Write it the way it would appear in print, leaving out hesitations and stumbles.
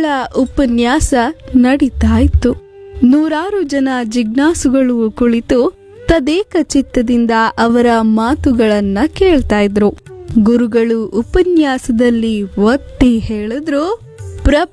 ಗುರುಗಳ ಉಪನ್ಯಾಸ ನಡೀತಾ ಇತ್ತು. ನೂರಾರು ಜನ ಜಿಜ್ಞಾಸುಗಳು ಕುಳಿತು ತದೇಕ ಚಿತ್ತದಿಂದ ಅವರ ಮಾತುಗಳನ್ನ ಕೇಳ್ತಾ ಇದ್ರು. ಗುರುಗಳು ಉಪನ್ಯಾಸದಲ್ಲಿ ಒತ್ತಿ ಹೇಳಿದ್ರು,